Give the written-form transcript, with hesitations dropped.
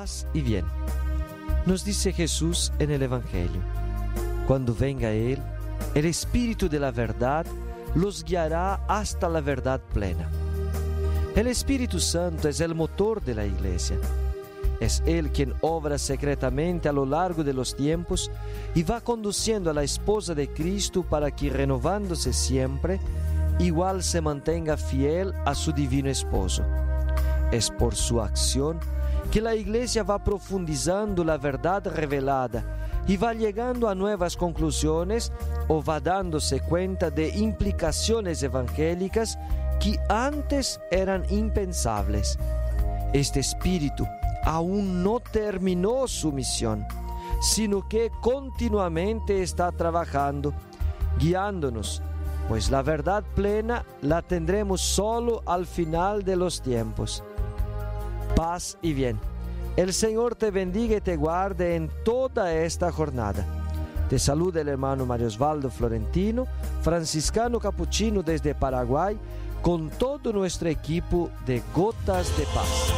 paz y bien. Nos dice Jesús en el Evangelio: cuando venga Él, el Espíritu de la verdad los guiará hasta la verdad plena. El Espíritu Santo es el motor de la Iglesia. Es Él quien obra secretamente a lo largo de los tiempos y va conduciendo a la esposa de Cristo para que, renovándose siempre, igual se mantenga fiel a su divino esposo. Es por su acción que la Iglesia va profundizando la verdad revelada y va llegando a nuevas conclusiones o va dándose cuenta de implicaciones evangélicas que antes eran impensables. Este espíritu aún no terminó su misión, sino que continuamente está trabajando, guiándonos, pues la verdad plena la tendremos solo al final de los tiempos. Paz y bien. El Señor te bendiga y te guarde en toda esta jornada. Te saluda el hermano Mario Osvaldo Florentino, franciscano capuchino desde Paraguay, con todo nuestro equipo de Gotas de Paz.